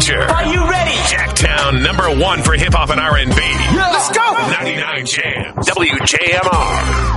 future. Are you ready? Jacktown #1 for hip hop and R&B. Let's go. 99 Jams. WJMR.